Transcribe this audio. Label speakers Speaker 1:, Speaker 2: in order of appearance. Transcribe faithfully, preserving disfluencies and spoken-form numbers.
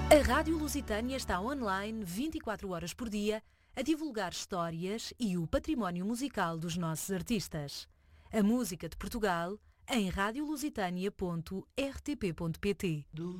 Speaker 1: A Rádio Lusitânia está online vinte e quatro horas por dia a divulgar histórias e o património musical dos nossos artistas. A música de Portugal em rádio lusitânia ponto r t p ponto p t.